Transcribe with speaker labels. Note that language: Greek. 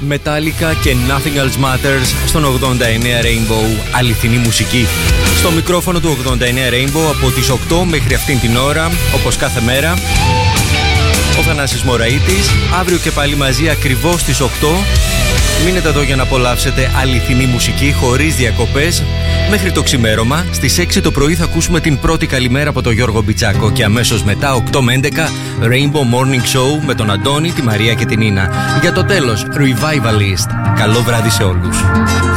Speaker 1: Metallica και Nothing Else Matters στον 89 Rainbow, αληθινή μουσική. Στο μικρόφωνο του 89 Rainbow από τις 8 μέχρι αυτήν την ώρα, όπως κάθε μέρα, ο Θανάσης Μωραΐτης. Αύριο και πάλι μαζί ακριβώς στις 8. Μείνετε εδώ για να απολαύσετε αληθινή μουσική χωρίς διακοπές μέχρι το ξημέρωμα. Στις 6 το πρωί θα ακούσουμε την πρώτη καλημέρα από τον Γιώργο Μπιτσάκο και αμέσως μετά 8 με 11 Rainbow Morning Show με τον Αντώνη, τη Μαρία και την Ίνα. Για το τέλος Revivalist. Καλό βράδυ σε όλους.